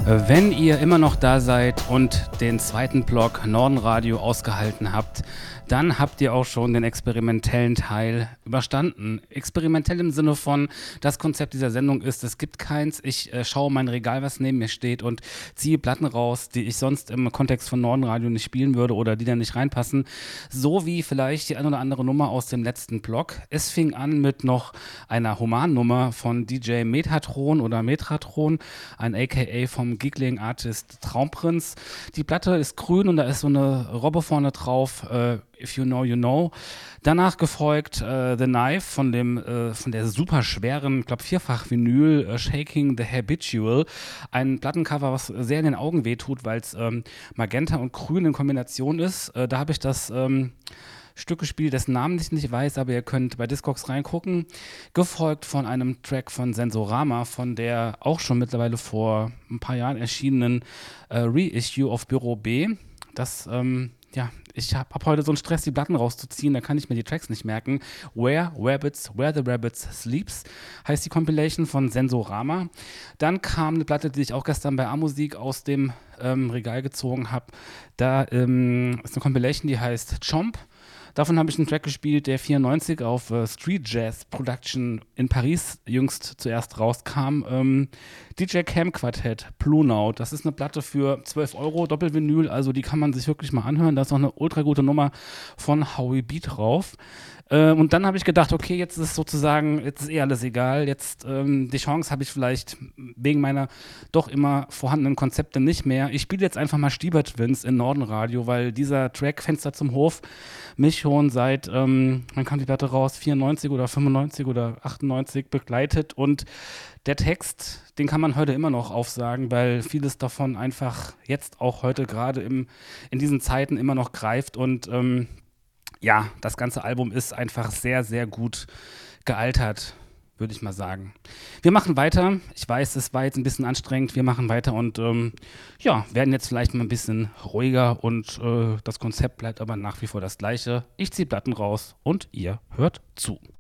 Wenn ihr immer noch da seid und den zweiten Block Nordenradio ausgehalten habt, dann habt ihr auch schon den experimentellen Teil überstanden. Experimentell im Sinne von, das Konzept dieser Sendung ist, es gibt keins. Ich schaue mein Regal, was neben mir steht und ziehe Platten raus, die ich sonst im Kontext von Nordenradio nicht spielen würde oder die da nicht reinpassen. So wie vielleicht die ein oder andere Nummer aus dem letzten Block. Es fing an mit noch einer Human-Nummer von DJ Metatron oder Metratron, ein AKA vom Giggling-Artist Traumprinz. Die Platte ist grün und da ist so eine Robbe vorne drauf, If You Know, You Know. Danach gefolgt The Knife von der super schweren, ich glaube Vierfach-Vinyl Shaking the Habitual. Ein Plattencover, was sehr in den Augen wehtut, weil es Magenta und Grün in Kombination ist. Da habe ich das Stück gespielt, dessen Namen ich nicht weiß, aber ihr könnt bei Discogs reingucken. Gefolgt von einem Track von Sensorama, von der auch schon mittlerweile vor ein paar Jahren erschienenen Reissue auf Büro B. Das, ich hab heute so einen Stress, die Platten rauszuziehen, da kann ich mir die Tracks nicht merken. Where the Rabbits Sleeps heißt die Compilation von Sensorama. Dann kam eine Platte, die ich auch gestern bei A-Musik aus dem Regal gezogen habe. Da ist eine Compilation, die heißt Chomp. Davon habe ich einen Track gespielt, der 94 auf Street Jazz Production in Paris jüngst zuerst rauskam. DJ Cam Quartett, Plunau. Das ist eine Platte für 12 €, Doppelvinyl, also die kann man sich wirklich mal anhören. Da ist noch eine ultra gute Nummer von Howie B drauf. Und dann habe ich gedacht, okay, jetzt ist alles egal. Jetzt die Chance habe ich vielleicht wegen meiner doch immer vorhandenen Konzepte nicht mehr. Ich spiele jetzt einfach mal Stieber Twins in Nordenradio, weil dieser Track Fenster zum Hof mich schon seit, wann kam die Platte raus, 94 oder 95 oder 98 begleitet. Und der Text, den kann man heute immer noch aufsagen, weil vieles davon einfach jetzt auch heute gerade in diesen Zeiten immer noch greift. Und das ganze Album ist einfach sehr, sehr gut gealtert, würde ich mal sagen. Wir machen weiter. Ich weiß, es war jetzt ein bisschen anstrengend. Wir machen weiter und werden jetzt vielleicht mal ein bisschen ruhiger und das Konzept bleibt aber nach wie vor das gleiche. Ich ziehe Platten raus und ihr hört zu.